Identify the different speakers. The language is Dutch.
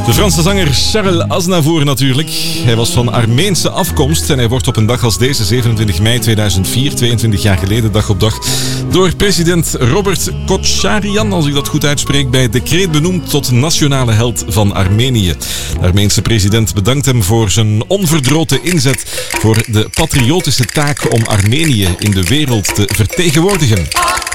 Speaker 1: De Franse zanger Charles Aznavour natuurlijk. Hij was van Armeense afkomst en hij wordt op een dag als deze, 27 mei 2004, 22 jaar geleden, dag op dag, door president Robert Kotcharian, als ik dat goed uitspreek, bij decreet benoemd tot nationale held van Armenië. De Armeense president bedankt hem voor zijn onverdroten inzet voor de patriotische taak om Armenië in de wereld te vertegenwoordigen.